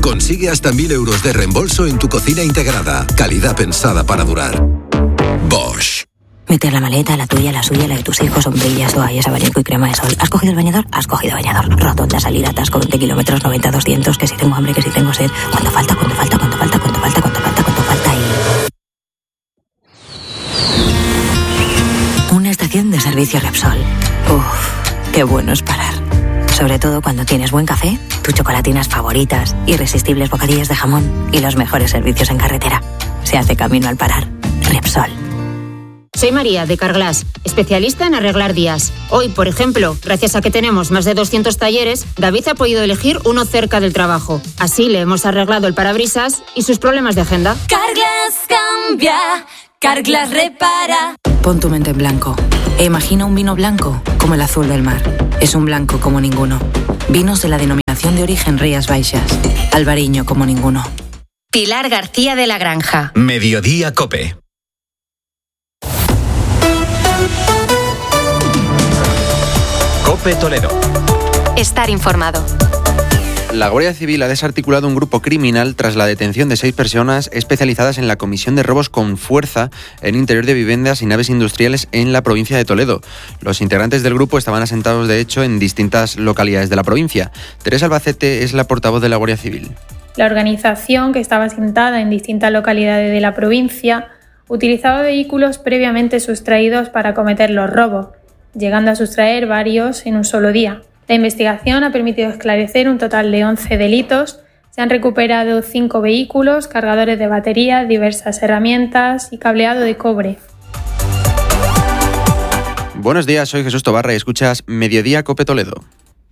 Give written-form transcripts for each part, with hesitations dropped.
Consigue hasta 1.000 euros de reembolso en tu cocina integrada. Calidad pensada para durar. Bosch. Meter la maleta, la tuya, la suya, la de tus hijos, sombrillas, toallas, abanico y crema de sol. ¿Has cogido el bañador? Has cogido bañador. Rotonda, salida, atasco, 20 kilómetros, 90, 200, que si tengo hambre, que si tengo sed. ¿Cuánto falta y... Una estación de servicio Repsol. Uf, qué bueno es parar. Sobre todo cuando tienes buen café, tus chocolatinas favoritas, irresistibles bocadillas de jamón y los mejores servicios en carretera. Se hace camino al parar. Repsol. Soy María, de Carglass, especialista en arreglar días. Hoy, por ejemplo, gracias a que tenemos más de 200 talleres, David ha podido elegir uno cerca del trabajo. Así le hemos arreglado el parabrisas y sus problemas de agenda. Carglass cambia, Carglass repara. Pon tu mente en blanco e imagina un vino blanco como el azul del mar. Es un blanco como ninguno. Vinos de la denominación de origen Rías Baixas. Albariño como ninguno. Pilar García de la Granja. Mediodía Cope. Cope Toledo. Estar informado. La Guardia Civil ha desarticulado un grupo criminal tras la detención de 6 personas especializadas en la comisión de robos con fuerza en interior de viviendas y naves industriales en la provincia de Toledo. Los integrantes del grupo estaban asentados, de hecho, en distintas localidades de la provincia. Teresa Albacete es la portavoz de la Guardia Civil. La organización, que estaba asentada en distintas localidades de la provincia, utilizaba vehículos previamente sustraídos para cometer los robos, llegando a sustraer varios en un solo día. La investigación ha permitido esclarecer un total de 11 delitos. Se han recuperado 5 vehículos, cargadores de batería, diversas herramientas y cableado de cobre. Buenos días, soy Jesús Tobarra y escuchas Mediodía Cope Toledo.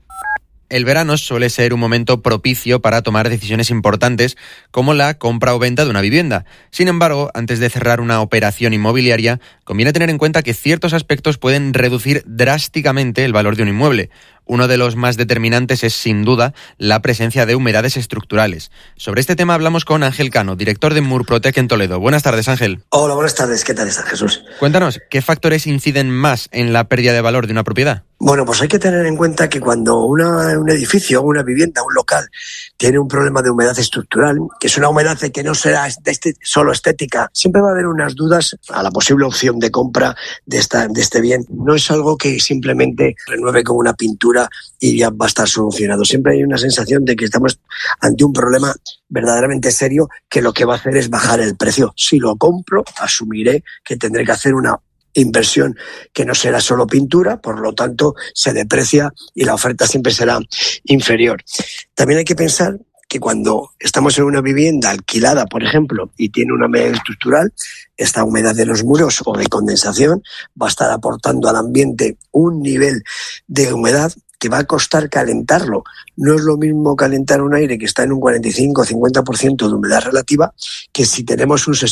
El verano suele ser un momento propicio para tomar decisiones importantes como la compra o venta de una vivienda. Sin embargo, antes de cerrar una operación inmobiliaria, conviene tener en cuenta que ciertos aspectos pueden reducir drásticamente el valor de un inmueble. Uno de los más determinantes es, sin duda, la presencia de humedades estructurales. Sobre este tema hablamos con Ángel Cano, director de Murprotec en Toledo. Buenas tardes, Ángel. Hola, buenas tardes. ¿Qué tal estás, Jesús? Cuéntanos, ¿qué factores inciden más en la pérdida de valor de una propiedad? Bueno, pues hay que tener en cuenta que cuando un edificio, una vivienda, un local tiene un problema de humedad estructural, que es una humedad que no será solo estética, siempre va a haber unas dudas a la posible opción de compra de este bien. No es algo que simplemente renueve con una pintura y ya va a estar solucionado. Siempre hay una sensación de que estamos ante un problema verdaderamente serio que lo que va a hacer es bajar el precio. Si lo compro, asumiré que tendré que hacer una inversión que no será solo pintura, por lo tanto se deprecia y la oferta siempre será inferior. También hay que pensar que cuando estamos en una vivienda alquilada, por ejemplo, y tiene una humedad estructural, esta humedad de los muros o de condensación va a estar aportando al ambiente un nivel de humedad que va a costar calentarlo. No es lo mismo calentar un aire que está en un 45 o 50% de humedad relativa que si tenemos un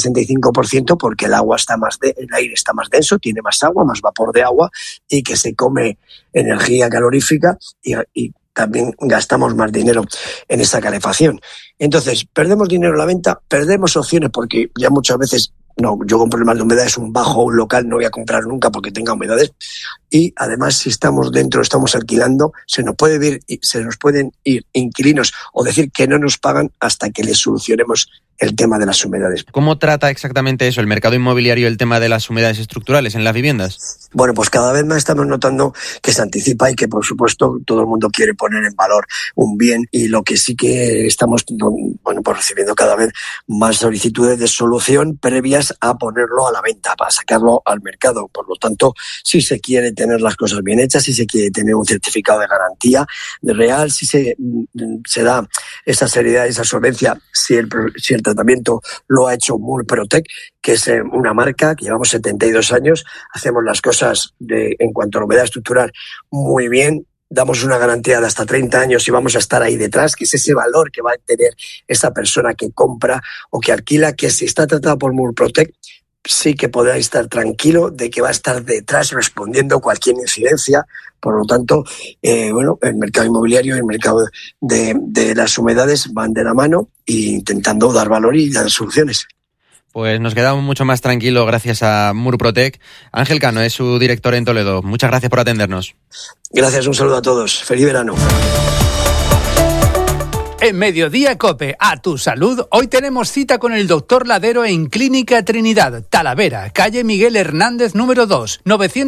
60-65% porque el aire está más denso, tiene más agua, más vapor de agua y que se come energía calorífica y también gastamos más dinero en esa calefacción. Entonces, perdemos dinero en la venta, perdemos opciones porque ya muchas veces yo con problemas de humedad es un bajo, un local, no voy a comprar nunca porque tenga humedades. Y además, si estamos dentro, estamos alquilando, se nos pueden ir inquilinos o decir que no nos pagan hasta que les solucionemos el tema de las humedades. ¿Cómo trata exactamente eso el mercado inmobiliario, el tema de las humedades estructurales en las viviendas? Bueno, pues cada vez más estamos notando que se anticipa y que, por supuesto, todo el mundo quiere poner en valor un bien y lo que sí que estamos pues recibiendo cada vez más solicitudes de solución previas a ponerlo a la venta, para sacarlo al mercado. Por lo tanto, si se quiere tener las cosas bien hechas, si se quiere tener un certificado de garantía real, si se da esa seriedad y esa solvencia, si el tratamiento lo ha hecho Murprotec, que es una marca que llevamos 72 años, hacemos las cosas en cuanto a la humedad estructural muy bien, damos una garantía de hasta 30 años y vamos a estar ahí detrás, que es ese valor que va a tener esa persona que compra o que alquila, que si está tratado por Murprotec, sí que podrá estar tranquilo de que va a estar detrás respondiendo cualquier incidencia. Por lo tanto, el mercado inmobiliario y el mercado de las humedades van de la mano e intentando dar valor y dar soluciones. Pues nos quedamos mucho más tranquilos gracias a Murprotec. Ángel Cano es su director en Toledo. Muchas gracias por atendernos. Gracias, un saludo a todos. Feliz verano. En Mediodía COPE, a tu salud, hoy tenemos cita con el doctor Ladero en Clínica Trinidad, Talavera, calle Miguel Hernández número 2,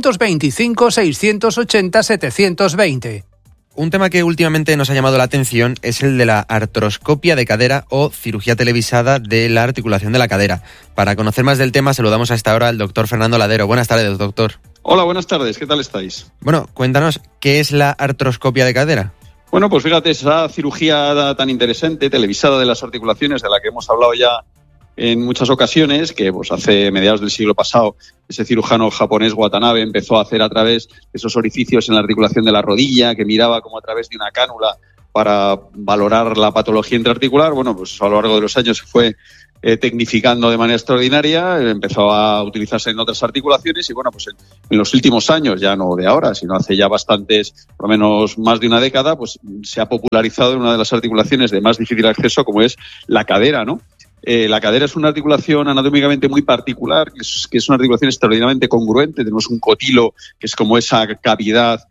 925-680-720. Un tema que últimamente nos ha llamado la atención es el de la artroscopia de cadera o cirugía televisada de la articulación de la cadera. Para conocer más del tema, saludamos a esta hora al doctor Fernando Ladero. Buenas tardes, doctor. Hola, buenas tardes. ¿Qué tal estáis? Bueno, cuéntanos, ¿qué es la artroscopia de cadera? Bueno, pues fíjate, esa cirugía tan interesante, televisada de las articulaciones, de la que hemos hablado ya en muchas ocasiones, que pues hace mediados del siglo pasado ese cirujano japonés Watanabe empezó a hacer a través de esos orificios en la articulación de la rodilla, que miraba como a través de una cánula para valorar la patología intraarticular. Bueno, pues a lo largo de los años se fue tecnificando de manera extraordinaria, empezó a utilizarse en otras articulaciones y bueno, pues en los últimos años, ya no de ahora, sino hace ya bastantes, por lo menos más de una década, pues se ha popularizado en una de las articulaciones de más difícil acceso, como es la cadera, ¿no? La cadera es una articulación anatómicamente muy particular, que es una articulación extraordinariamente congruente. Tenemos un cotilo, que es como esa cavidad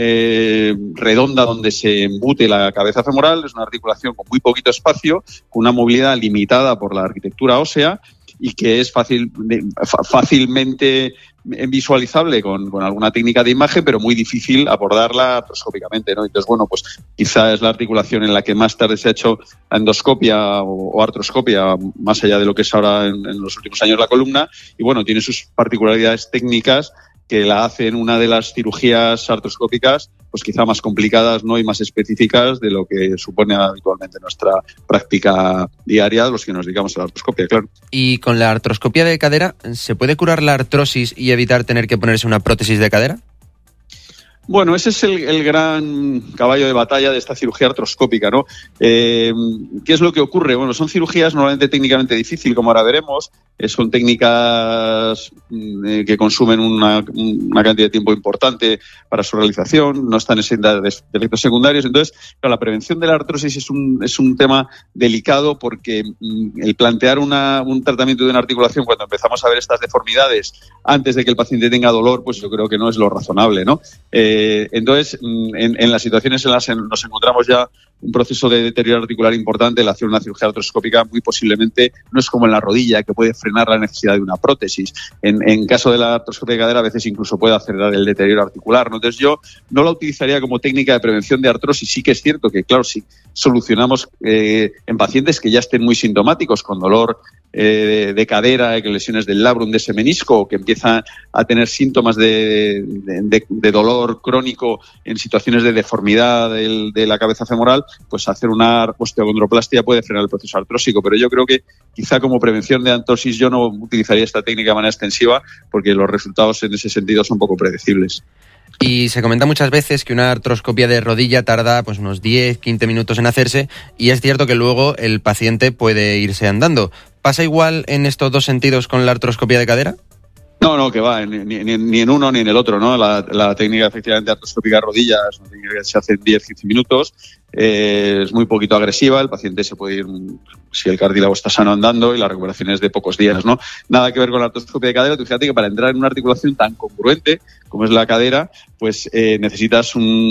redonda donde se embute la cabeza femoral. Es una articulación con muy poquito espacio, con una movilidad limitada por la arquitectura ósea y que es fácilmente visualizable con alguna técnica de imagen, pero muy difícil abordarla artroscópicamente, ¿no? Entonces, bueno, pues quizá es la articulación en la que más tarde se ha hecho la endoscopia o artroscopia, más allá de lo que es ahora en los últimos años la columna, y bueno, tiene sus particularidades técnicas que la hacen una de las cirugías artroscópicas pues quizá más complicadas, ¿no? Y más específicas de lo que supone habitualmente nuestra práctica diaria, los que nos dedicamos a la artroscopia, claro. ¿Y con la artroscopia de cadera se puede curar la artrosis y evitar tener que ponerse una prótesis de cadera? Bueno, ese es el gran caballo de batalla de esta cirugía artroscópica, ¿no? ¿Qué es lo que ocurre? Bueno, son cirugías normalmente técnicamente difíciles, como ahora veremos. Son técnicas que consumen una cantidad de tiempo importante para su realización, no están exentas de efectos secundarios. Entonces, claro, la prevención de la artrosis es un tema delicado porque el plantear un tratamiento de una articulación cuando empezamos a ver estas deformidades antes de que el paciente tenga dolor, pues yo creo que no es lo razonable, ¿no? Entonces, en las situaciones en las que nos encontramos ya un proceso de deterioro articular importante, el hacer una cirugía artroscópica muy posiblemente no es como en la rodilla, que puede frenar la necesidad de una prótesis. En caso de la artroscopia de cadera, a veces incluso puede acelerar el deterioro articular, ¿no? Entonces yo no la utilizaría como técnica de prevención de artrosis. Sí que es cierto que, claro, si solucionamos en pacientes que ya estén muy sintomáticos, con dolor de cadera, lesiones del labrum, de ese menisco, o que empiezan a tener síntomas de dolor crónico en situaciones de deformidad de la cabeza femoral, pues hacer una osteocondroplastia puede frenar el proceso artrósico. Pero yo creo que quizá como prevención de artrosis yo no utilizaría esta técnica de manera extensiva porque los resultados en ese sentido son poco predecibles. Y se comenta muchas veces que una artroscopia de rodilla tarda pues unos 10-15 minutos en hacerse, y es cierto que luego el paciente puede irse andando. ¿Pasa igual en estos dos sentidos con la artroscopia de cadera? No, que va, ni en uno ni en el otro, ¿no? La técnica efectivamente artroscópica de rodilla es una técnica que se hace en 10-15 minutos, es muy poquito agresiva, el paciente se puede ir, si el cartílago está sano, andando, y la recuperación es de pocos días, ¿no? Nada que ver con la artroscopia de cadera. Tú fíjate que para entrar en una articulación tan congruente como es la cadera, pues necesitas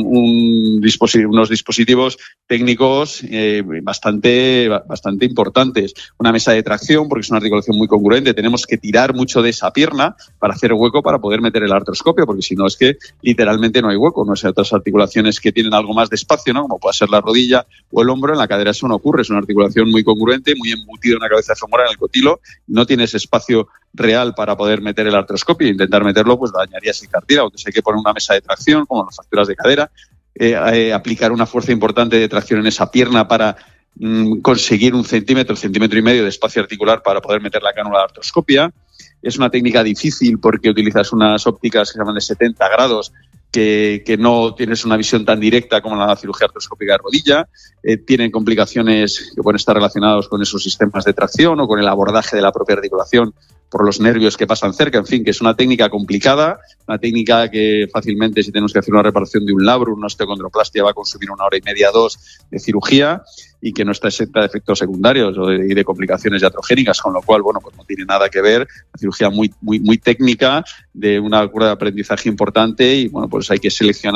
unos dispositivos técnicos bastante importantes. Una mesa de tracción, porque es una articulación muy congruente, tenemos que tirar mucho de esa pierna para hacer hueco para poder meter el artroscopio, porque si no es que literalmente no hay hueco. No sé, otras articulaciones que tienen algo más de espacio, ¿no? Como puede ser la rodilla o el hombro, en la cadera eso no ocurre. Es una articulación muy congruente, muy embutida en la cabeza femoral, en el cotilo, no tiene ese espacio real para poder meter el artroscopio. Intentar meterlo pues dañarías el cartílago. Entonces hay que poner una mesa de tracción, como las fracturas de cadera, aplicar una fuerza importante de tracción en esa pierna para conseguir un centímetro y medio de espacio articular para poder meter la cánula de artroscopia. Es una técnica difícil porque utilizas unas ópticas que se llaman de 70 grados, que no tienes una visión tan directa como la cirugía artroscópica de rodilla. Tienen complicaciones que pueden estar relacionadas con esos sistemas de tracción o con el abordaje de la propia articulación por los nervios que pasan cerca. En fin, que es una técnica complicada, una técnica que fácilmente, si tenemos que hacer una reparación de un labrum, una osteocondroplastia, va a consumir 1 hora y media, 2 de cirugía, y que no está exenta de efectos secundarios y de complicaciones iatrogénicas, con lo cual, bueno, pues no tiene nada que ver. Una cirugía muy técnica, de una curva de aprendizaje importante, y bueno, pues hay que seleccionar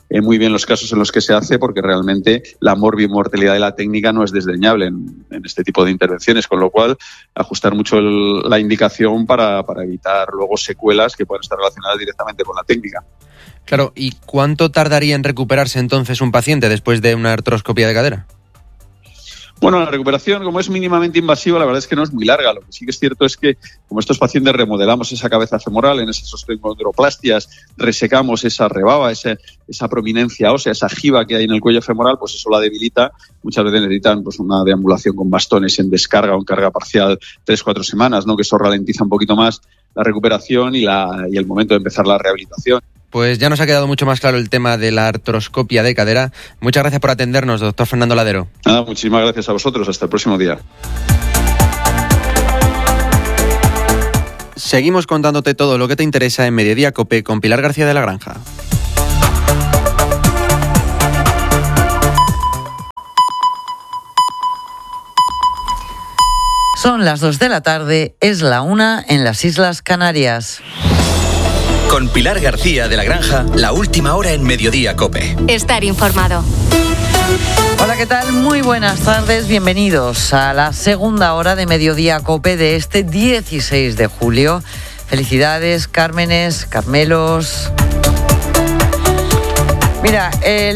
muy bien los casos en los que se hace, porque realmente la morbimortalidad de la técnica no es desdeñable en este tipo de intervenciones, con lo cual ajustar mucho la indicación para evitar luego secuelas que puedan estar relacionadas directamente con la técnica. Claro, ¿y cuánto tardaría en recuperarse entonces un paciente después de una artroscopia de cadera? Bueno, la recuperación, como es mínimamente invasiva, la verdad es que no es muy larga. Lo que sí que es cierto es que, como estos pacientes remodelamos esa cabeza femoral en esas osteocondroplastias, resecamos esa rebaba, esa prominencia ósea, esa jiba que hay en el cuello femoral, pues eso la debilita. Muchas veces necesitan pues una deambulación con bastones en descarga o en carga parcial 3-4 semanas, ¿no? Que eso ralentiza un poquito más la recuperación y el momento de empezar la rehabilitación. Pues ya nos ha quedado mucho más claro el tema de la artroscopia de cadera. Muchas gracias por atendernos, doctor Fernando Ladero. Nada, muchísimas gracias a vosotros. Hasta el próximo día. Seguimos contándote todo lo que te interesa en Mediodía COPE con Pilar García de la Granja. Son las 2 de la tarde, es la 1 en las Islas Canarias. Con Pilar García de la Granja, la última hora en Mediodía COPE. Estar informado. Hola, ¿qué tal? Muy buenas tardes, bienvenidos a la segunda hora de Mediodía COPE de este 16 de julio. Felicidades, Cármenes, Carmelos. Mira,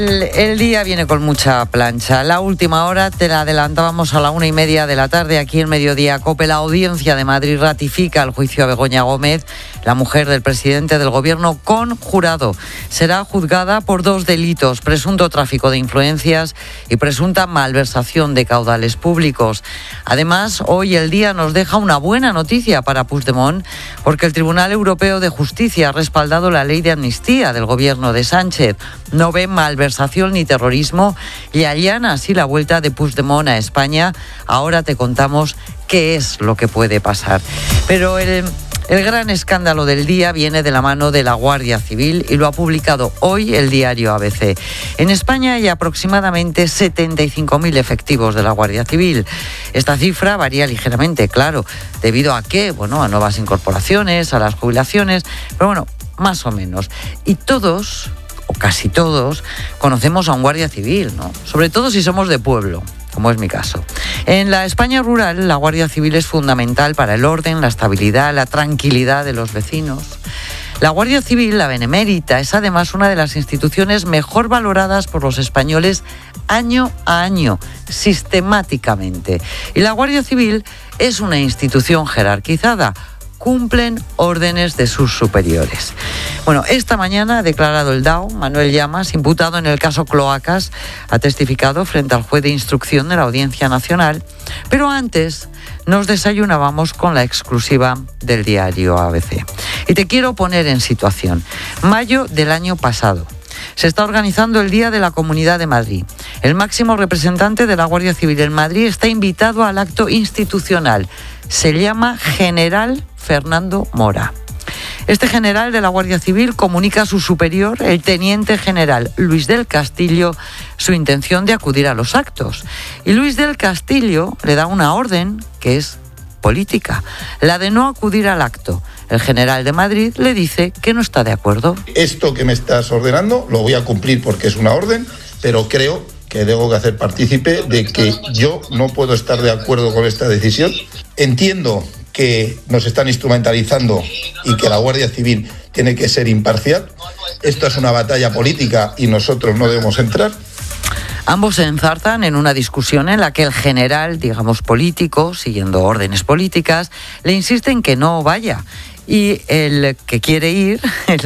el día viene con mucha plancha. La última hora te la adelantábamos a la 1:30 de la tarde aquí en Mediodía COPE. La Audiencia de Madrid ratifica el juicio a Begoña Gómez, la mujer del presidente del gobierno, con jurado. Será juzgada por 2 delitos: presunto tráfico de influencias y presunta malversación de caudales públicos. Además, hoy el día nos deja una buena noticia para Puigdemont, porque el Tribunal Europeo de Justicia ha respaldado la ley de amnistía del gobierno de Sánchez. No ve malversación ni terrorismo y allana así la vuelta de Puigdemont a España. Ahora te contamos qué es lo que puede pasar. Pero el gran escándalo del día viene de la mano de la Guardia Civil y lo ha publicado hoy el diario ABC. En España hay aproximadamente 75.000 efectivos de la Guardia Civil. Esta cifra varía ligeramente, claro, debido a qué, bueno, a nuevas incorporaciones, a las jubilaciones, pero bueno, más o menos. Y todos, o casi todos, conocemos a un guardia civil, ¿no? Sobre todo si somos de pueblo, como es mi caso. En la España rural, la Guardia Civil es fundamental para el orden, la estabilidad, la tranquilidad de los vecinos. La Guardia Civil, la Benemérita, es además una de las instituciones mejor valoradas por los españoles año a año, sistemáticamente. Y la Guardia Civil es una institución jerarquizada. Cumplen órdenes de sus superiores. Bueno, esta mañana ha declarado el DAO, Manuel Llamas, imputado en el caso Cloacas, ha testificado frente al juez de instrucción de la Audiencia Nacional, pero antes nos desayunábamos con la exclusiva del diario ABC. Y te quiero poner en situación. Mayo del año pasado. Se está organizando el Día de la Comunidad de Madrid. El máximo representante de la Guardia Civil en Madrid está invitado al acto institucional. Se llama General Fernando Mora. Este general de la Guardia Civil comunica a su superior, el teniente general Luis del Castillo, su intención de acudir a los actos. Y Luis del Castillo le da una orden que es política, la de no acudir al acto. El general de Madrid le dice que no está de acuerdo. Esto que me estás ordenando lo voy a cumplir porque es una orden, pero creo que debo que hacer partícipe de que yo no puedo estar de acuerdo con esta decisión. Entiendo que nos están instrumentalizando y que la Guardia Civil tiene que ser imparcial. Esto es una batalla política y nosotros no debemos entrar. Ambos se enzarzan en una discusión en la que el general, digamos político, siguiendo órdenes políticas, le insiste en que no vaya. Y el que quiere ir,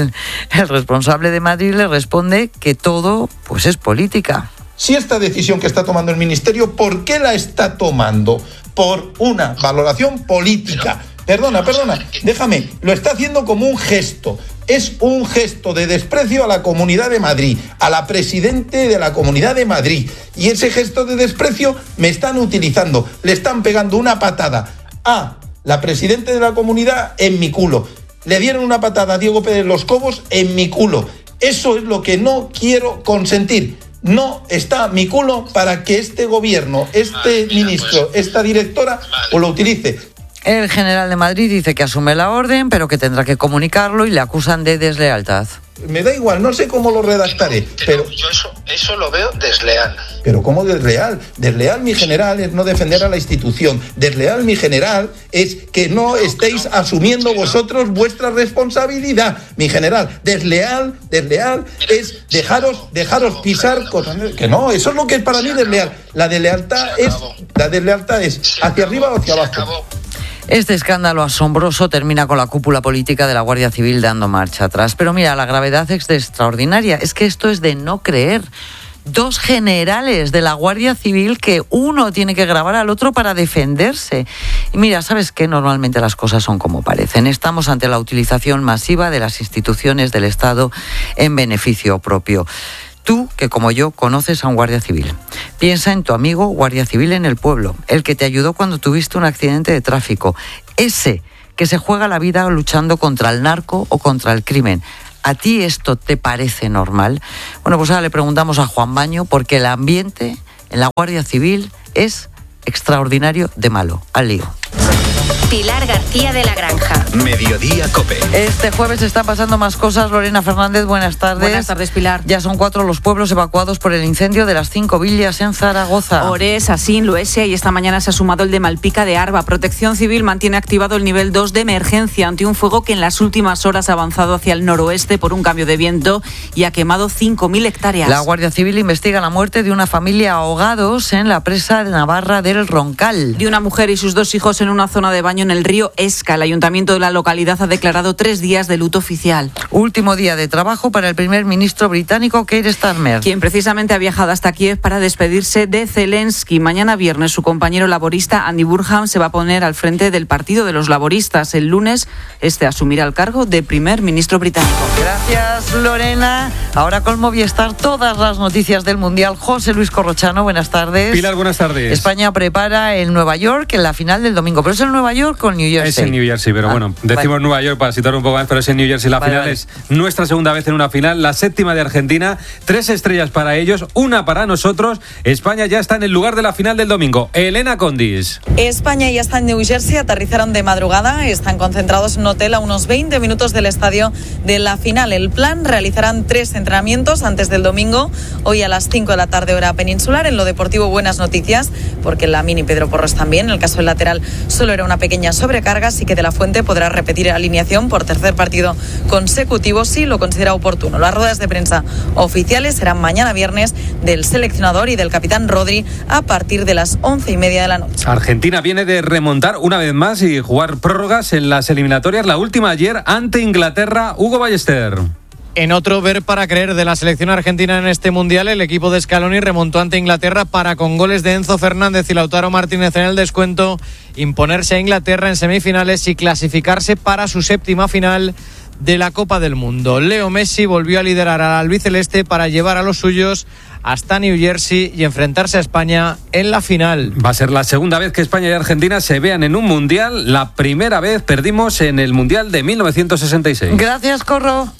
el responsable de Madrid, le responde que todo pues es política. Si esta decisión que está tomando el Ministerio, ¿por qué la está tomando? Por una valoración política. Perdona, déjame, lo está haciendo como un gesto. Es un gesto de desprecio a la Comunidad de Madrid, a la presidente de la Comunidad de Madrid. Y ese gesto de desprecio me están utilizando, le están pegando una patada a la presidenta de la comunidad en mi culo. Le dieron una patada a Diego Pérez Los Cobos en mi culo. Eso es lo que no quiero consentir. No está mi culo para que este gobierno, este ministro, esta directora, o lo utilice. El general de Madrid dice que asume la orden, pero que tendrá que comunicarlo y le acusan de deslealtad. Me da igual, no sé cómo lo redactaré, pero yo eso lo veo desleal. ¿Pero cómo desleal? Desleal, mi general, es no defender a la institución. Desleal, mi general, es que no estéis asumiendo vosotros vuestra responsabilidad. Mi general, desleal es dejaros pisar cosas. Que no, eso es lo que es para mí desleal. La deslealtad es hacia arriba o hacia abajo. Este escándalo asombroso termina con la cúpula política de la Guardia Civil dando marcha atrás. Pero mira, la gravedad es extraordinaria. Es que esto es de no creer. 2 generales de la Guardia Civil que uno tiene que grabar al otro para defenderse. Y mira, ¿sabes qué? Normalmente las cosas son como parecen. Estamos ante la utilización masiva de las instituciones del Estado en beneficio propio. Tú, que como yo, conoces a un guardia civil. Piensa en tu amigo guardia civil en el pueblo, el que te ayudó cuando tuviste un accidente de tráfico. Ese que se juega la vida luchando contra el narco o contra el crimen. ¿A ti esto te parece normal? Bueno, pues ahora le preguntamos a Juan Baño, porque el ambiente en la Guardia Civil es extraordinario de malo. Al lío. Pilar García de la Granja. Mediodía COPE. Este jueves están pasando más cosas. Lorena Fernández, buenas tardes. Buenas tardes, Pilar. Ya son 4 los pueblos evacuados por el incendio de las 5 villas en Zaragoza. Ores, Asín, Loesia, y esta mañana se ha sumado el de Malpica de Arba. Protección Civil mantiene activado el nivel 2 de emergencia ante un fuego que en las últimas horas ha avanzado hacia el noroeste por un cambio de viento y ha quemado 5.000 hectáreas. La Guardia Civil investiga la muerte de una familia ahogados en la presa de Navarra del Roncal. De una mujer y sus 2 hijos en una zona de baño en el río Esca. El ayuntamiento de la localidad ha declarado 3 días de luto oficial. Último día de trabajo para el primer ministro británico Keir Starmer, quien precisamente ha viajado hasta Kiev para despedirse de Zelensky. Mañana viernes su compañero laborista Andy Burnham se va a poner al frente del Partido de los Laboristas. El lunes asumirá el cargo de primer ministro británico. Gracias, Lorena. Ahora con Movistar todas las noticias del Mundial. José Luis Corrochano, buenas tardes. Pilar, buenas tardes. España prepara el Nueva York en la final del domingo, pero es el Nueva York con New Jersey. Es en New Jersey, pero bueno, decimos Nueva York para situar un poco más, pero es en New Jersey. La final es nuestra segunda vez en una final, la 7ª de Argentina, 3 estrellas para ellos, 1 para nosotros. España ya está en el lugar de la final del domingo. Elena Condis. España ya está en New Jersey, aterrizaron de madrugada, están concentrados en un hotel a unos 20 minutos del estadio de la final. El plan: realizarán 3 entrenamientos antes del domingo, hoy a las 5 de la tarde hora peninsular. En lo deportivo, buenas noticias, porque la Mini Pedro Porros también, en el caso del lateral solo era una pequeña sobrecarga, así que De la Fuente podrá repetir alineación por 3er partido consecutivo si lo considera oportuno. Las ruedas de prensa oficiales serán mañana viernes del seleccionador y del capitán Rodri a partir de las 11:30 de la noche. Argentina viene de remontar una vez más y jugar prórrogas en las eliminatorias, la última ayer ante Inglaterra. Hugo Ballester. En otro ver para creer de la selección argentina en este Mundial, el equipo de Scaloni remontó ante Inglaterra para, con goles de Enzo Fernández y Lautaro Martínez en el descuento, imponerse a Inglaterra en semifinales y clasificarse para su 7ª final de la Copa del Mundo. Leo Messi volvió a liderar al albiceleste para llevar a los suyos hasta New Jersey y enfrentarse a España en la final. Va a ser la segunda vez que España y Argentina se vean en un Mundial. La primera vez perdimos en el Mundial de 1966. Gracias, Corro.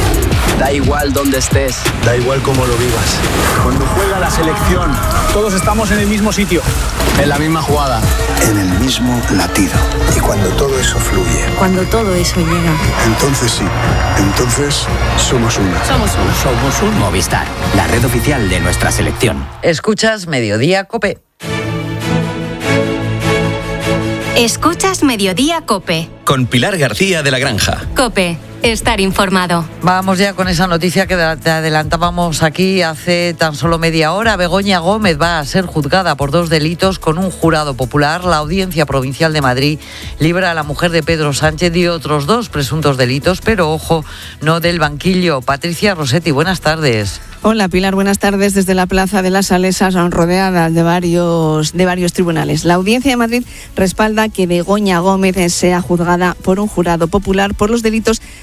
Da igual dónde estés, da igual cómo lo vivas. Cuando juega la selección, todos estamos en el mismo sitio, en la misma jugada, en el mismo latido. Y cuando todo eso fluye, cuando todo eso llega, entonces sí, entonces somos una. Somos un Movistar, la red oficial de nuestra selección. Escuchas Mediodía COPE. Escuchas Mediodía COPE. Con Pilar García de la Granja. COPE. Estar informado. Vamos ya con esa noticia que te adelantábamos aquí hace tan solo media hora. Begoña Gómez va a ser juzgada por 2 delitos con un jurado popular. La Audiencia Provincial de Madrid libra a la mujer de Pedro Sánchez de otros 2 presuntos delitos, pero ojo, no del banquillo. Patricia Rossetti, buenas tardes. Hola Pilar, buenas tardes. Desde la Plaza de las Salesas, rodeadas de varios tribunales. La Audiencia de Madrid respalda que Begoña Gómez sea juzgada por un jurado popular por los delitos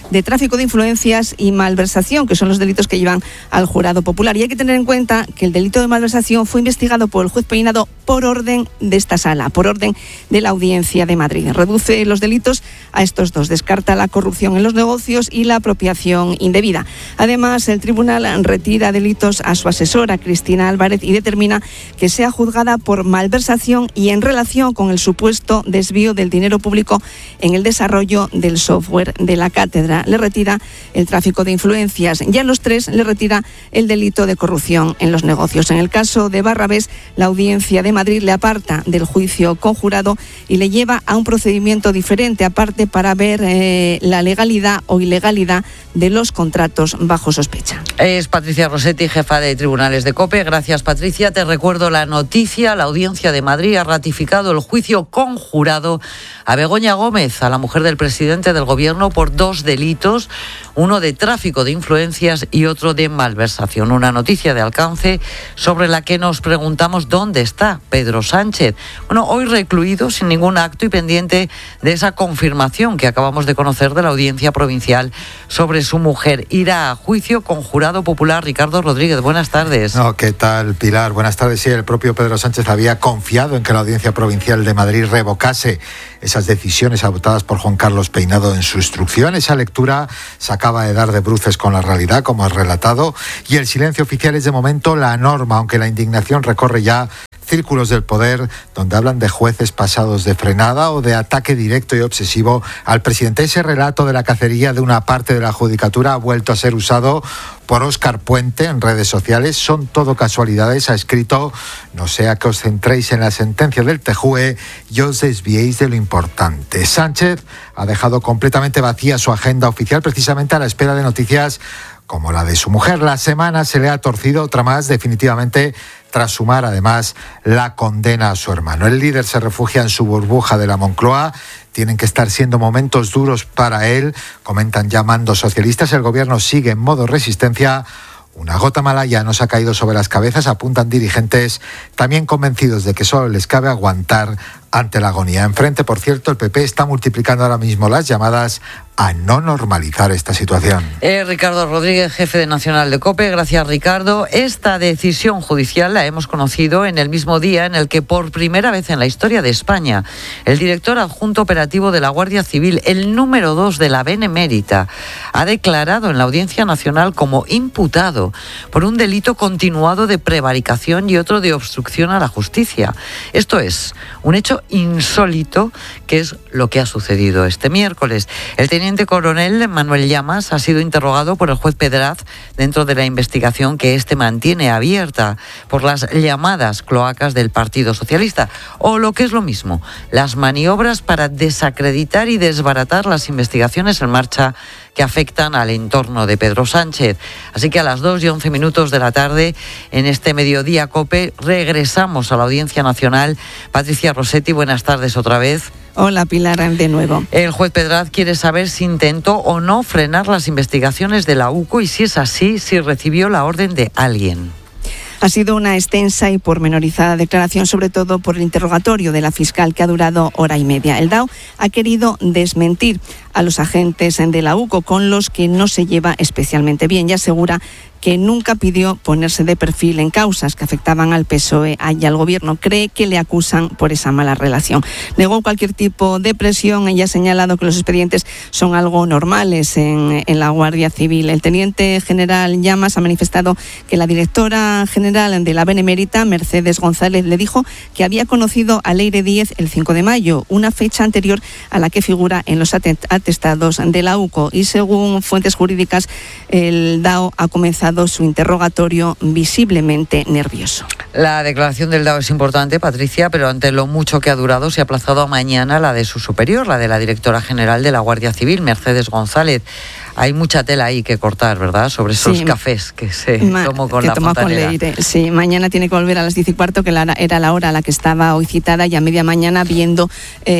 de tráfico de influencias y malversación, que son los delitos que llevan al jurado popular. Y hay que tener en cuenta que el delito de malversación fue investigado por el juez Peinado por orden de esta sala, por orden de la Audiencia de Madrid. Reduce los delitos a estos dos, descarta la corrupción en los negocios y la apropiación indebida. Además, el tribunal retira delitos a su asesora, Cristina Álvarez, y determina que sea juzgada por malversación y en relación con el supuesto desvío del dinero público en el desarrollo del software de la cátedra. Le retira el tráfico de influencias y a los tres le retira el delito de corrupción en los negocios. En el caso de Barrabés, la Audiencia de Madrid le aparta del juicio conjurado y le lleva a un procedimiento diferente, aparte para ver la legalidad o ilegalidad de los contratos bajo sospecha. Es Patricia Rossetti, jefa de Tribunales de COPE. Gracias, Patricia. Te recuerdo la noticia. La Audiencia de Madrid ha ratificado el juicio conjurado a Begoña Gómez, a la mujer del presidente del Gobierno, por 2 delitos, uno de tráfico de influencias y otro de malversación. Una noticia de alcance sobre la que nos preguntamos dónde está Pedro Sánchez. Bueno, hoy recluido sin ningún acto y pendiente de esa confirmación que acabamos de conocer de la Audiencia Provincial sobre su mujer. Irá a juicio con jurado popular. Ricardo Rodríguez, buenas tardes. No, ¿qué tal, Pilar? Buenas tardes. Sí, el propio Pedro Sánchez había confiado en que la Audiencia Provincial de Madrid revocase esas decisiones adoptadas por Juan Carlos Peinado en su instrucción. Esa lectura se acaba de dar de bruces con la realidad, como has relatado, y el silencio oficial es de momento la norma, aunque la indignación recorre ya círculos del poder donde hablan de jueces pasados de frenada o de ataque directo y obsesivo al presidente. Ese relato de la cacería de una parte de la judicatura ha vuelto a ser usado por Óscar Puente en redes sociales. Son todo casualidades, ha escrito: no sea que os centréis en la sentencia del TJUE y os desviéis de lo importante. Sánchez ha dejado completamente vacía su agenda oficial precisamente a la espera de noticias como la de su mujer. La semana se le ha torcido otra más, definitivamente, tras sumar además la condena a su hermano. El líder se refugia en su burbuja de la Moncloa. Tienen que estar siendo momentos duros para él, comentan ya mandos socialistas. El gobierno sigue en modo resistencia. Una gota mala ya nos ha caído sobre las cabezas, apuntan dirigentes, también convencidos de que solo les cabe aguantar ante la agonía. Enfrente, por cierto, el PP está multiplicando ahora mismo las llamadas a no normalizar esta situación. Ricardo Rodríguez, jefe de Nacional de COPE. Gracias, Ricardo. Esta decisión judicial la hemos conocido en el mismo día en el que, por primera vez en la historia de España, el director adjunto operativo de la Guardia Civil, el número 2 de la Benemérita, ha declarado en la Audiencia Nacional como imputado por un delito continuado de prevaricación y otro de obstrucción a la justicia. Esto es un hecho insólito, que es lo que ha sucedido este miércoles. El teniente coronel Manuel Llamas ha sido interrogado por el juez Pedraz dentro de la investigación que este mantiene abierta por las llamadas cloacas del Partido Socialista, o lo que es lo mismo, las maniobras para desacreditar y desbaratar las investigaciones en marcha que afectan al entorno de Pedro Sánchez. Así que a las 2:11 de la tarde, en este Mediodía COPE, regresamos a la Audiencia Nacional. Patricia Rossetti, buenas tardes otra vez. Hola, Pilar, de nuevo. El juez Pedraz quiere saber si intentó o no frenar las investigaciones de la UCO y, si es así, si recibió la orden de alguien. Ha sido una extensa y pormenorizada declaración, sobre todo por el interrogatorio de la fiscal, que ha durado hora y media. El DAO ha querido desmentir a los agentes de la UCO, con los que no se lleva especialmente bien, y asegura que nunca pidió ponerse de perfil en causas que afectaban al PSOE y al Gobierno. Cree que le acusan por esa mala relación. Negó cualquier tipo de presión y ha señalado que los expedientes son algo normales en la Guardia Civil. El teniente general Llamas ha manifestado que la directora general de la Benemérita, Mercedes González, le dijo que había conocido a Leire Díez el 5 de mayo, una fecha anterior a la que figura en los atestados de la UCO. Y según fuentes jurídicas, el DAO ha comenzado su interrogatorio visiblemente nervioso. La declaración del DAO es importante, Patricia, pero ante lo mucho que ha durado, se ha aplazado a mañana la de su superior, la de la directora general de la Guardia Civil, Mercedes González. Hay mucha tela ahí que cortar, ¿verdad?, sobre esos cafés que se tomó con la fontanera. Sí, mañana tiene que volver a las 10:15, que era la hora a la que estaba hoy citada, y a media mañana, viendo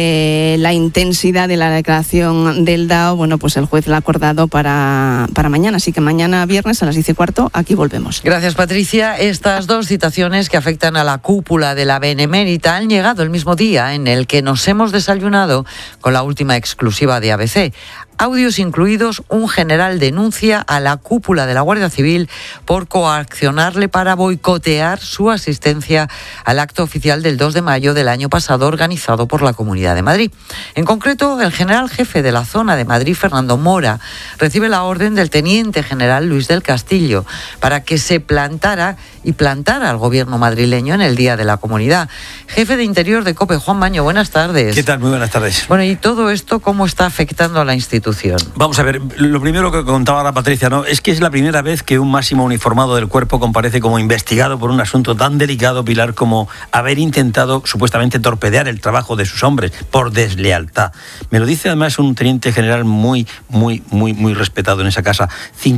la intensidad de la declaración del DAO, bueno, pues el juez la ha acordado para mañana. Así que mañana viernes a las 10:15 aquí volvemos. Gracias, Patricia. Estas dos citaciones que afectan a la cúpula de la Benemérita han llegado el mismo día en el que nos hemos desayunado con la última exclusiva de ABC. audios incluidos, un general denuncia a la cúpula de la Guardia Civil por coaccionarle para boicotear su asistencia al acto oficial del 2 de mayo del año pasado organizado por la Comunidad de Madrid. En concreto, el general jefe de la zona de Madrid, Fernando Mora, recibe la orden del teniente general Luis del Castillo para que se plantara al gobierno madrileño en el Día de la Comunidad. Jefe de Interior de COPE, Juan Baño, buenas tardes. ¿Qué tal? Muy buenas tardes. Bueno, ¿y todo esto cómo está afectando a la institución? Vamos a ver, lo primero que contaba ahora Patricia, ¿no? Es que es la primera vez que un máximo uniformado del cuerpo comparece como investigado por un asunto tan delicado, Pilar, como haber intentado supuestamente torpedear el trabajo de sus hombres por deslealtad. Me lo dice además un teniente general muy respetado en esa casa.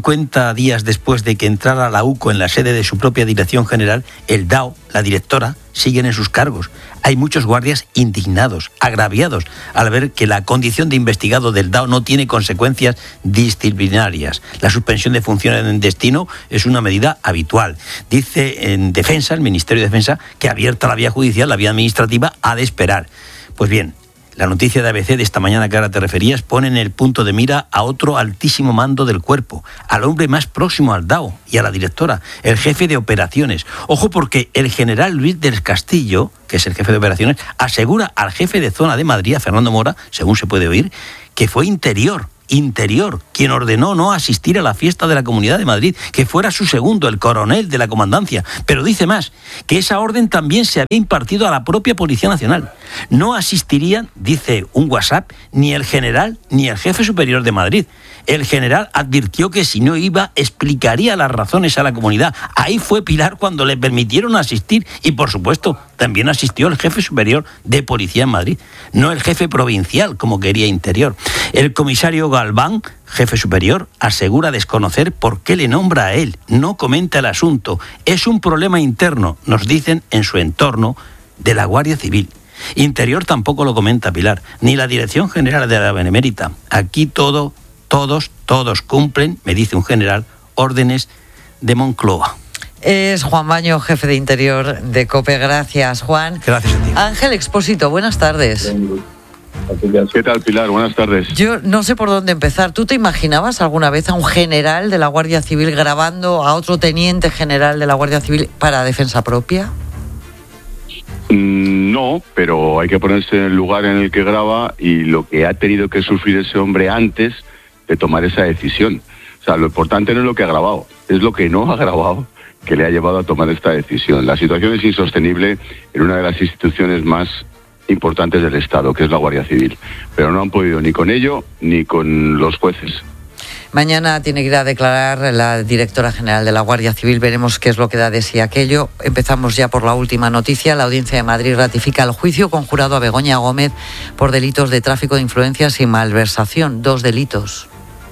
50 días después de que entrara la UCO en la sede de su propia dirección general, el DAO, la directora, siguen en sus cargos. Hay muchos guardias indignados, agraviados, al ver que la condición de investigado del DAO no tiene consecuencias disciplinarias. La suspensión de funciones en destino es una medida habitual. Dice en Defensa, el Ministerio de Defensa, que abierta la vía judicial, la vía administrativa, ha de esperar. Pues bien, la noticia de ABC de esta mañana que ahora te referías pone en el punto de mira a otro altísimo mando del cuerpo, al hombre más próximo al DAO y a la directora, el jefe de operaciones. Ojo, porque el general Luis del Castillo, que es el jefe de operaciones, asegura al jefe de zona de Madrid, a Fernando Mora, según se puede oír, que fue Interior, quien ordenó no asistir a la fiesta de la Comunidad de Madrid, que fuera su segundo, el coronel de la comandancia. Pero dice más, que esa orden también se había impartido a la propia Policía Nacional. No asistirían, dice un WhatsApp, ni el general ni el jefe superior de Madrid. El general advirtió que si no iba, explicaría las razones a la comunidad. Ahí fue Pilar cuando le permitieron asistir y, por supuesto, también asistió el jefe superior de Policía en Madrid, no el jefe provincial, como quería Interior. El comisario Galván, jefe superior, asegura desconocer por qué le nombra a él. No comenta el asunto. Es un problema interno, nos dicen en su entorno, de la Guardia Civil. Interior tampoco lo comenta, Pilar, ni la Dirección General de la Benemérita. Aquí todos cumplen, me dice un general, órdenes de Moncloa. Es Juan Baño, jefe de Interior de COPE. Gracias, Juan. Gracias a ti. Ángel Expósito, buenas tardes. ¿Qué tal, Pilar? Buenas tardes. Yo no sé por dónde empezar. ¿Tú te imaginabas alguna vez a un general de la Guardia Civil grabando a otro teniente general de la Guardia Civil para defensa propia? No, pero hay que ponerse en el lugar en el que graba y lo que ha tenido que sufrir ese hombre antes de tomar esa decisión. O sea, lo importante no es lo que ha grabado, es lo que no ha grabado que le ha llevado a tomar esta decisión. La situación es insostenible en una de las instituciones más importantes del Estado, que es la Guardia Civil. Pero no han podido ni con ello ni con los jueces. Mañana tiene que ir a declarar la directora general de la Guardia Civil. Veremos qué es lo que da de sí aquello. Empezamos ya por la última noticia. La Audiencia de Madrid ratifica el juicio conjurado a Begoña Gómez por delitos de tráfico de influencias y malversación. 2 delitos.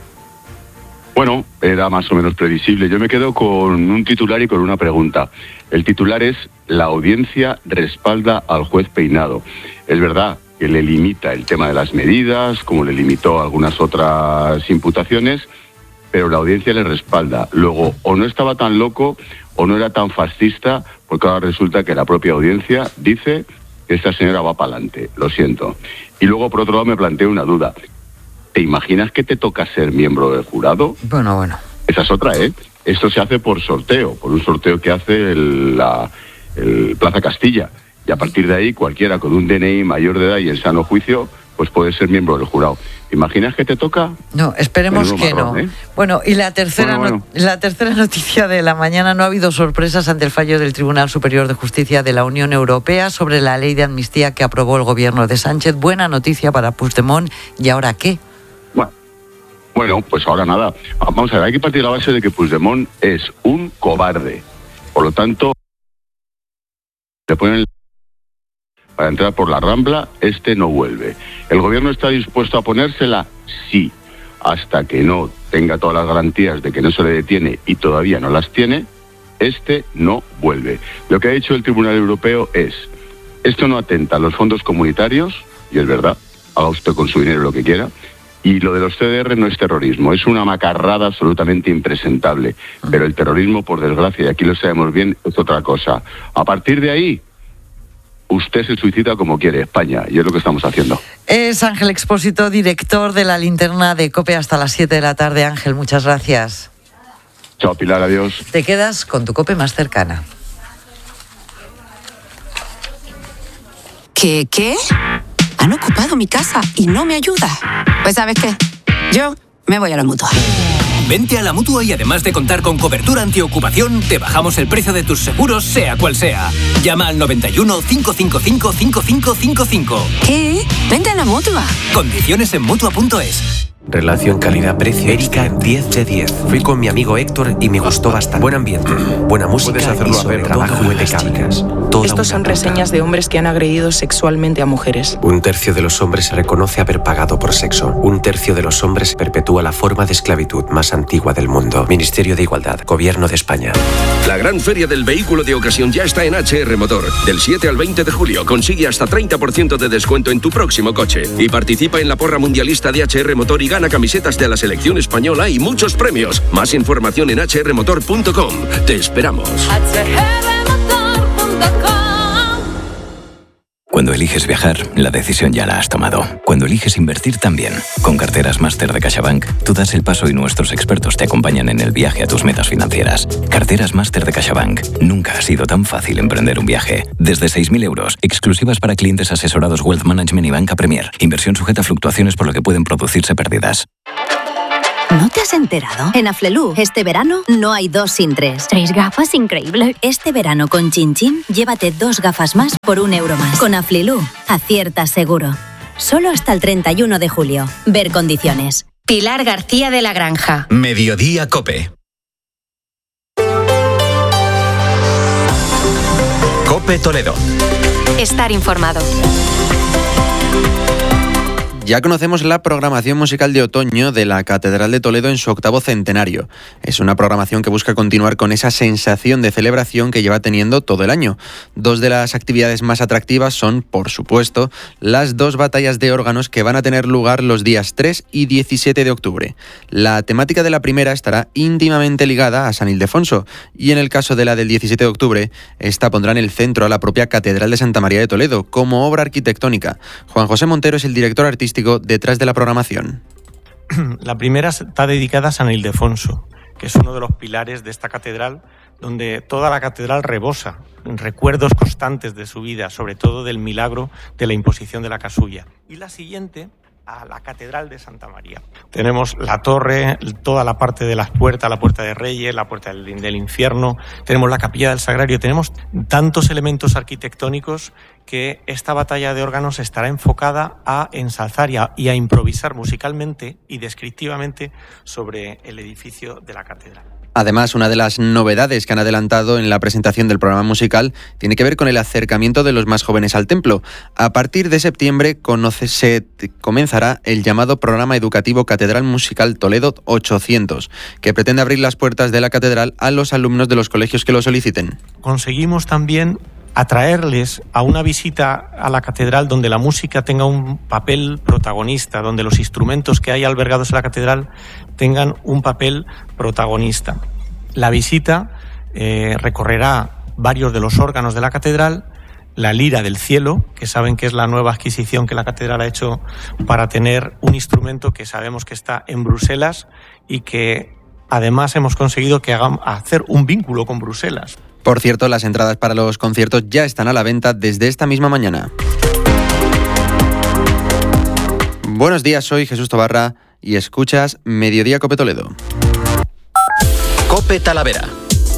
Bueno, era más o menos previsible. Yo me quedo con un titular y con una pregunta. El titular es: la audiencia respalda al juez Peinado. Es verdad que le limita el tema de las medidas, como le limitó algunas otras imputaciones, pero la audiencia le respalda. Luego, o no estaba tan loco o no era tan fascista, porque ahora resulta que la propia audiencia dice que esta señora va para adelante. Lo siento. Y luego, por otro lado, me planteo una duda. ¿Te imaginas que te toca ser miembro del jurado? Bueno. Esa es otra, ¿eh? Esto se hace por sorteo, por un sorteo que hace el Plaza Castilla. Y a partir de ahí, cualquiera con un DNI mayor de edad y en sano juicio, pues puede ser miembro del jurado. ¿Te imaginas que te toca? No, esperemos que marrón, no. ¿eh? Bueno, y la tercera noticia de la mañana: no ha habido sorpresas ante el fallo del Tribunal Superior de Justicia de la Unión Europea sobre la ley de amnistía que aprobó el gobierno de Sánchez. Buena noticia para Puigdemont. ¿Y ahora qué? Bueno, pues ahora nada. Vamos a ver, hay que partir de la base de que Puigdemont es un cobarde. Por lo tanto, le ponen para entrar por la Rambla, no vuelve. ¿El gobierno está dispuesto a ponérsela? Sí. Hasta que no tenga todas las garantías de que no se le detiene y todavía no las tiene, no vuelve. Lo que ha dicho el Tribunal Europeo es: esto no atenta a los fondos comunitarios, y es verdad, haga usted con su dinero lo que quiera, y lo de los CDR no es terrorismo, es una macarrada absolutamente impresentable. Pero el terrorismo, por desgracia, y aquí lo sabemos bien, es otra cosa. A partir de ahí, usted se suicida como quiere, España, y es lo que estamos haciendo. Es Ángel Expósito, director de La Linterna de COPE hasta las 7 de la tarde. Ángel, muchas gracias. Chao, Pilar, adiós. Te quedas con tu COPE más cercana. ¿Qué? Han ocupado mi casa y no me ayuda. Pues ¿sabes qué? Yo me voy a la Mutua. Vente a la Mutua y además de contar con cobertura antiocupación, te bajamos el precio de tus seguros, sea cual sea. Llama al 91 555 5555. ¿Qué? Vente a la Mutua. Condiciones en Mutua.es. Relación calidad-precio. Erika, 10 de 10. Fui con mi amigo Héctor y me gustó bastante. Buen ambiente, buena música y sobre todo buenas chicas. Estos son reseñas de hombres que han agredido sexualmente a mujeres. 1/3 de los hombres reconoce haber pagado por sexo. 1/3 de los hombres perpetúa la forma de esclavitud más antigua del mundo. Ministerio de Igualdad, Gobierno de España. La gran feria del vehículo de ocasión ya está en HR Motor. Del 7 al 20 de julio consigue hasta 30% de descuento en tu próximo coche. Y participa en la porra mundialista de HR Motor y gana camisetas de la selección española y muchos premios. Más información en hrmotor.com. Te esperamos. Cuando eliges viajar, la decisión ya la has tomado. Cuando eliges invertir también. Con Carteras Máster de CaixaBank, tú das el paso y nuestros expertos te acompañan en el viaje a tus metas financieras. Carteras Máster de CaixaBank. Nunca ha sido tan fácil emprender un viaje. Desde 6.000 euros, exclusivas para clientes asesorados Wealth Management y Banca Premier. Inversión sujeta a fluctuaciones por lo que pueden producirse pérdidas. ¿No te has enterado? En Aflelu, este verano no hay 2 sin 3. 3 gafas, increíble. Este verano con Chin Chin, llévate 2 gafas más por €1 más. Con Aflelu, aciertas seguro. Solo hasta el 31 de julio. Ver condiciones. Pilar García de la Granja. Mediodía COPE. COPE Toledo. Estar informado. Ya conocemos la programación musical de otoño de la Catedral de Toledo en su 8º centenario. Es una programación que busca continuar con esa sensación de celebración que lleva teniendo todo el año. 2 de las actividades más atractivas son, por supuesto, las 2 batallas de órganos que van a tener lugar los días 3 y 17 de octubre. La temática de la primera estará íntimamente ligada a San Ildefonso y en el caso de la del 17 de octubre, esta pondrá en el centro a la propia Catedral de Santa María de Toledo como obra arquitectónica. Juan José Montero es el director artístico detrás de la programación. La primera está dedicada a San Ildefonso, que es uno de los pilares de esta catedral, donde toda la catedral rebosa en recuerdos constantes de su vida, sobre todo del milagro de la imposición de la casulla. Y la siguiente, a la Catedral de Santa María. Tenemos la torre, toda la parte de las puertas, la Puerta de Reyes, la Puerta del Infierno, tenemos la Capilla del Sagrario, tenemos tantos elementos arquitectónicos que esta batalla de órganos estará enfocada a ensalzar y a improvisar musicalmente y descriptivamente sobre el edificio de la catedral. Además, una de las novedades que han adelantado en la presentación del programa musical tiene que ver con el acercamiento de los más jóvenes al templo. A partir de septiembre se comenzará el llamado Programa Educativo Catedral Musical Toledo 800, que pretende abrir las puertas de la catedral a los alumnos de los colegios que lo soliciten. Conseguimos también atraerles a una visita a la catedral donde la música tenga un papel protagonista, donde los instrumentos que hay albergados en la catedral tengan un papel protagonista. La visita recorrerá varios de los órganos de la catedral, la Lira del Cielo, que saben que es la nueva adquisición que la catedral ha hecho para tener un instrumento que sabemos que está en Bruselas y que además hemos conseguido que hacer un vínculo con Bruselas. Por cierto, las entradas para los conciertos ya están a la venta desde esta misma mañana. Buenos días, soy Jesús Tobarra y escuchas Mediodía COPE Toledo. COPE Talavera.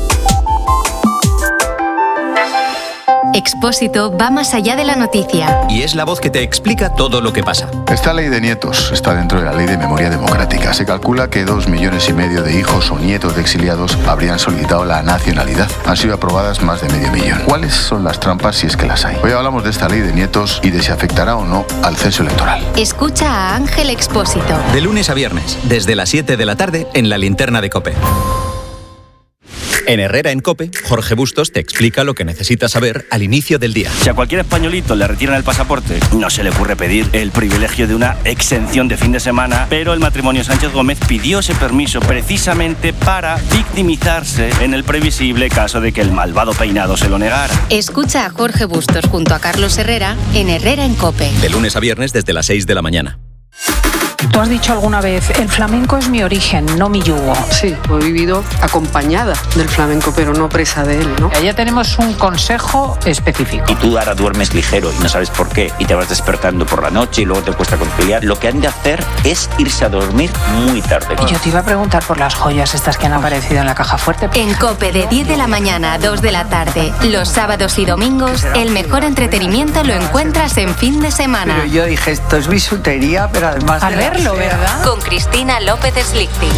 Expósito va más allá de la noticia. Y es la voz que te explica todo lo que pasa. Esta ley de nietos está dentro de la ley de memoria democrática. Se calcula que 2,5 millones de hijos o nietos de exiliados habrían solicitado la nacionalidad. Han sido aprobadas más de 500.000. ¿Cuáles son las trampas si es que las hay? Hoy hablamos de esta ley de nietos y de si afectará o no al censo electoral. Escucha a Ángel Expósito. De lunes a viernes, desde las 7 de la tarde, en La Linterna de COPE. En Herrera en COPE, Jorge Bustos te explica lo que necesitas saber al inicio del día. Si a cualquier españolito le retiran el pasaporte, no se le ocurre pedir el privilegio de una exención de fin de semana, pero el matrimonio Sánchez Gómez pidió ese permiso precisamente para victimizarse en el previsible caso de que el malvado Peinado se lo negara. Escucha a Jorge Bustos junto a Carlos Herrera en Herrera en COPE. De lunes a viernes desde las 6 de la mañana. Tú has dicho alguna vez, el flamenco es mi origen, no mi yugo. Sí, he vivido acompañada del flamenco, pero no presa de él, ¿no? Ya tenemos un consejo específico. Y tú ahora duermes ligero y no sabes por qué, y te vas despertando por la noche y luego te cuesta conciliar. Lo que han de hacer es irse a dormir muy tarde. Y yo te iba a preguntar por las joyas estas que han aparecido en la caja fuerte. En COPE de 10 de la mañana a 2 de la tarde, los sábados y domingos, el mejor entretenimiento lo encuentras en fin de semana. Pero yo dije, esto es bisutería, pero además... Al verlo, ¿verdad? Con Cristina López Slichting.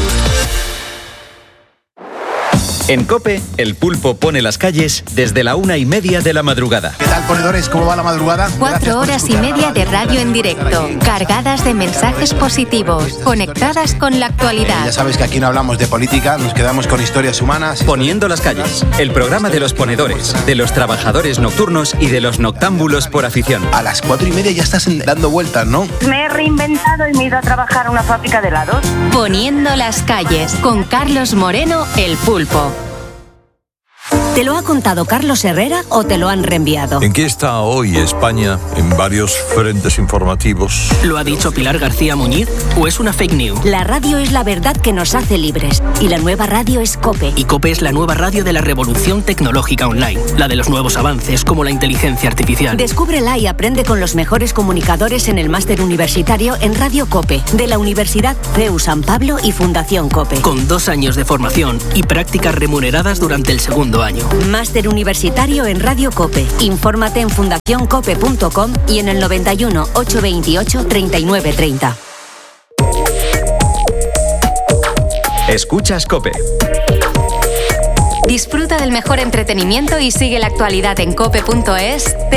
En COPE, el pulpo pone las calles desde la 1:30 de la madrugada. ¿Qué tal, ponedores? ¿Cómo va la madrugada? 4 horas y media de radio en directo, cargadas de mensajes positivos, conectadas con la actualidad. Ya sabes que aquí no hablamos de política, nos quedamos con historias humanas. Poniendo las calles, el programa de los ponedores, de los trabajadores nocturnos y de los noctámbulos por afición. A las 4:30 ya estás dando vueltas, ¿no? Me he reinventado y me he ido a trabajar a una fábrica de helados. Poniendo las calles, con Carlos Moreno, el pulpo. ¿Te lo ha contado Carlos Herrera o te lo han reenviado? ¿En qué está hoy España en varios frentes informativos? ¿Lo ha dicho Pilar García Muñiz o es una fake news? La radio es la verdad que nos hace libres y la nueva radio es COPE. Y COPE es la nueva radio de la revolución tecnológica online, la de los nuevos avances como la inteligencia artificial. Descúbrela y aprende con los mejores comunicadores en el máster universitario en Radio COPE, de la Universidad CEU San Pablo y Fundación COPE. Con 2 años de formación y prácticas remuneradas durante el segundo año. Máster universitario en Radio COPE. Infórmate en fundacioncope.com y en el 91 828 3930. Escuchas COPE. Disfruta del mejor entretenimiento y sigue la actualidad en cope.es.